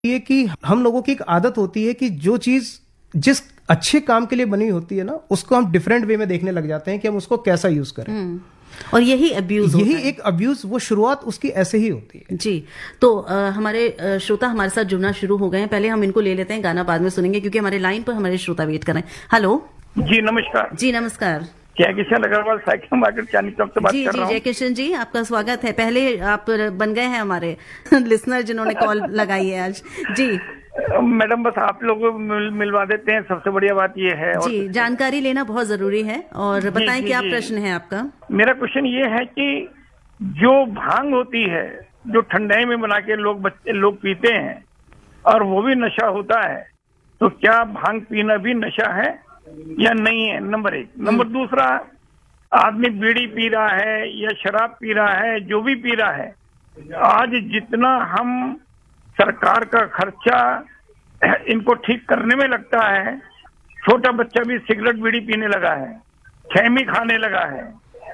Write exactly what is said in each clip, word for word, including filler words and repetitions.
ये कि हम लोगों की एक आदत होती है कि जो चीज जिस अच्छे काम के लिए बनी होती है ना, उसको हम डिफरेंट वे में देखने लग जाते हैं कि हम उसको कैसा यूज करें। और यही अब्यूज यही होता है। एक अब्यूज, वो शुरुआत उसकी ऐसे ही होती है। जी, तो आ, हमारे आ, श्रोता हमारे साथ जुड़ना शुरू हो गए हैं। पहले हम इनको ले लेते हैं, गाना बाद में सुनेंगे क्योंकि हमारे लाइन पर हमारे श्रोता वेट कर रहे हैं। हेलो जी नमस्कार। जी नमस्कार। जय किशन अग्रवाल, साइकिल मार्केट चांदनी चौक से बात जी कर जी रहा हूँ। जय किशन जी, आपका स्वागत है। पहले आप बन गए हैं हमारे लिसनर जिन्होंने कॉल लगाई है आज। जी मैडम, बस आप लोग मिल, मिलवा देते हैं, सबसे बढ़िया बात ये है। और जी, जानकारी लेना बहुत जरूरी है। और बताएं क्या प्रश्न है आपका। मेरा क्वेश्चन ये है कि जो भांग होती है, जो ठंडाई में बना के लोग बच्चे लोग पीते हैं और वो भी नशा होता है, तो क्या भांग पीना भी नशा है या नहीं है? नंबर एक। नंबर दूसरा, आदमी बीड़ी पी रहा है या शराब पी रहा है, जो भी पी रहा है, आज जितना हम सरकार का खर्चा इनको ठीक करने में लगता है, छोटा बच्चा भी सिगरेट बीड़ी पीने लगा है, खैमी खाने लगा है।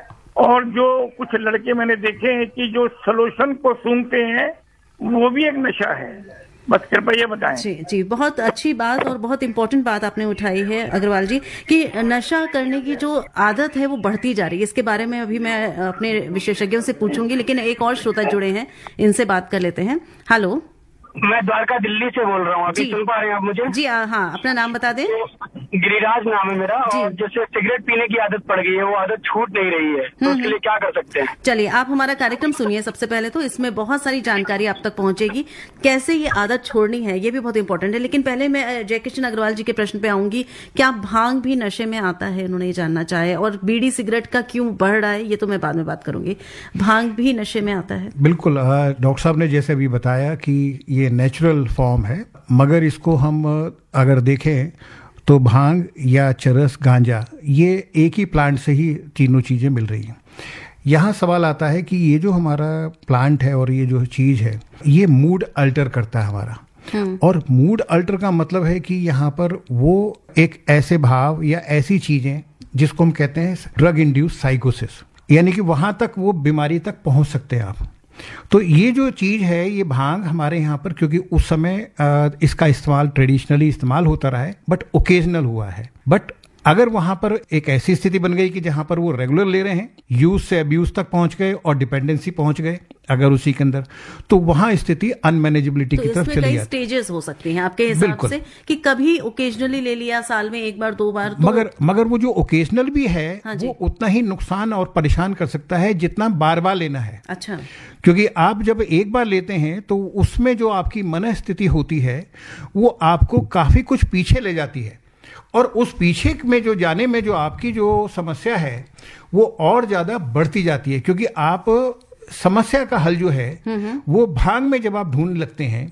और जो कुछ लड़के मैंने देखे हैं कि जो सलोशन को सूंघते हैं, वो भी एक नशा है। बस कृपया ये बताएं। जी जी, बहुत अच्छी बात और बहुत इंपॉर्टेंट बात आपने उठाई है अग्रवाल जी, कि नशा करने की जो आदत है वो बढ़ती जा रही है। इसके बारे में अभी मैं अपने विशेषज्ञों से पूछूंगी, लेकिन एक और श्रोता जुड़े हैं, इनसे बात कर लेते हैं। हेलो, मैं द्वारका दिल्ली से बोल रहा हूँ। अभी सुन पा रहे हैं आप मुझे? जी हाँ, अपना नाम बता दें। गिरिराज नाम है मेरा। और जैसे सिगरेट पीने की आदत पड़ गई है, वो आदत छूट नहीं रही है, तो उसके लिए क्या कर सकते हैं? चलिए, आप हमारा कार्यक्रम सुनिए सबसे पहले, तो इसमें बहुत सारी जानकारी आप तक पहुंचेगी कैसे ये आदत छोड़नी है, ये भी बहुत इंपॉर्टेंट है। लेकिन पहले मैं जयकिशन अग्रवाल जी के प्रश्न पे आऊंगी। क्या भांग भी नशे में आता है, उन्होंने ये जानना चाहे। और बीड़ी सिगरेट का क्यों बढ़ रहा है, ये तो मैं बाद में बात करूंगी। भांग भी नशे में आता है? बिल्कुल, डॉक्टर साहब ने जैसे अभी बताया कि ये नेचुरल फॉर्म है, मगर इसको हम अगर देखें तो भांग या चरस, गांजा, ये एक ही प्लांट से ही तीनों चीज़ें मिल रही हैं। यहाँ सवाल आता है कि ये जो हमारा प्लांट है और ये जो चीज़ है, ये मूड अल्टर करता है हमारा। और मूड अल्टर का मतलब है कि यहाँ पर वो एक ऐसे भाव या ऐसी चीज़ें जिसको हम कहते हैं ड्रग इंड्यूस साइकोसिस, यानी कि वहाँ तक वो बीमारी तक पहुँच सकते हैं आप। तो ये जो चीज़ है, ये भांग हमारे यहाँ पर, क्योंकि उस समय आ, इसका इस्तेमाल ट्रेडिशनली इस्तेमाल होता रहा है, बट ओकेजनल हुआ है। बट अगर वहाँ पर एक ऐसी स्थिति बन गई कि जहाँ पर वो रेगुलर ले रहे हैं, यूज से अब्यूज तक पहुँच गए और डिपेंडेंसी पहुँच गए अगर उसी के अंदर, तो वहाँ स्थिति अनमैनेजेबिलिटी तो की तरफ चली जाती है। स्टेजेस हो सकती हैं आपके हिसाब से, कि कभी ओकेजनली ले लिया, साल में एक बार दो बार, तो... मगर मगर वो जो ओकेजनल भी है, हाँ, वो उतना ही नुकसान और परेशान कर सकता है जितना बार बार लेना है। अच्छा, क्योंकि आप जब एक बार लेते हैं तो उसमें जो आपकी मनस्थिति होती है, वो आपको काफी कुछ पीछे ले जाती है। और उस पीछे में जो जाने में जो आपकी जो समस्या है, वो और ज्यादा बढ़ती जाती है। क्योंकि आप समस्या का हल जो है, वो भांग में जब आप ढूंढने लगते हैं,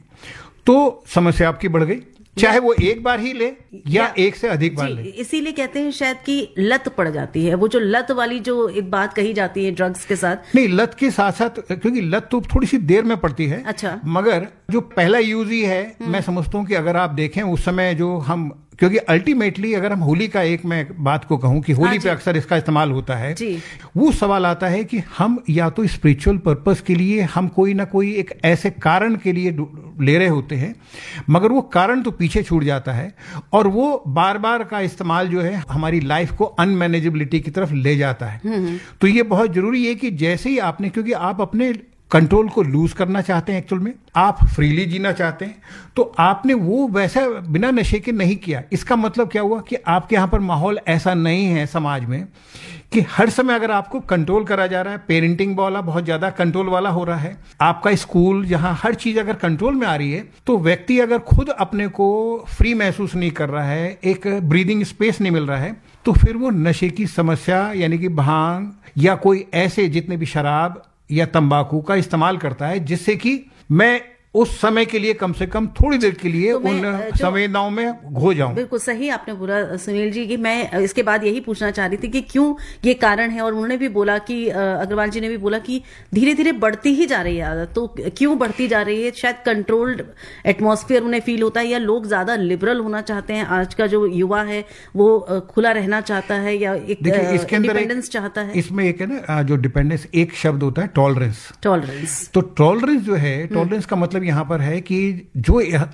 तो समस्या आपकी बढ़ गई, चाहे वो एक बार ही ले या, या एक से अधिक बार ले। इसीलिए कहते हैं शायद कि लत पड़ जाती है, वो जो लत वाली जो एक बात कही जाती है ड्रग्स के साथ। नहीं, लत के साथ साथ, क्योंकि लत तो थोड़ी सी देर में पड़ती है। अच्छा, मगर जो पहला यूज ही है, मैं समझता हूँ कि अगर आप देखें उस समय जो हम, क्योंकि अल्टीमेटली अगर हम होली का एक मैं बात को कहूं कि होली पे अक्सर इसका इस्तेमाल होता है, वो सवाल आता है कि हम या तो स्पिरिचुअल पर्पस के लिए हम कोई ना कोई एक ऐसे कारण के लिए ले रहे होते हैं, मगर वो कारण तो पीछे छूट जाता है और वो बार बार का इस्तेमाल जो है हमारी लाइफ को अनमैनेजेबिलिटी की तरफ ले जाता है। तो ये बहुत जरूरी है कि जैसे ही आपने, क्योंकि आप अपने कंट्रोल को लूज करना चाहते हैं, एक्चुअल में आप फ्रीली जीना चाहते हैं, तो आपने वो वैसा बिना नशे के नहीं किया। इसका मतलब क्या हुआ कि आपके यहाँ पर माहौल ऐसा नहीं है समाज में कि हर समय अगर आपको कंट्रोल करा जा रहा है, पेरेंटिंग वाला बहुत ज्यादा कंट्रोल वाला हो रहा है, आपका स्कूल जहाँ हर चीज अगर कंट्रोल में आ रही है, तो व्यक्ति अगर खुद अपने को फ्री महसूस नहीं कर रहा है, एक ब्रीदिंग स्पेस नहीं मिल रहा है, तो फिर वो नशे की समस्या यानी कि भांग या कोई ऐसे जितने भी शराब या तंबाकू का इस्तेमाल करता है, जिससे कि मैं उस समय के लिए कम से कम थोड़ी देर के लिए तो उन संवेदनाओं में खो जाऊं। बिल्कुल सही आपने बोला सुनील जी, कि मैं इसके बाद यही पूछना चाह रही थी कि क्यों ये कारण है। और उन्होंने भी बोला कि अग्रवाल जी ने भी बोला कि धीरे धीरे बढ़ती ही जा रही है आदत। तो क्यों बढ़ती जा रही है? शायद कंट्रोल्ड एटमॉस्फेयर उन्हें फील होता है, या लोग ज्यादा लिबरल होना चाहते हैं। आज का जो युवा है वो खुला रहना चाहता है, या एक इंडिपेंडेंस चाहता है। इसमें एक है ना, जो डिपेंडेंस, एक शब्द होता है टॉलरेंस। टॉलरेंस तो टॉलरेंस जो है, टॉलरेंस का मतलब यहां पर है कि जो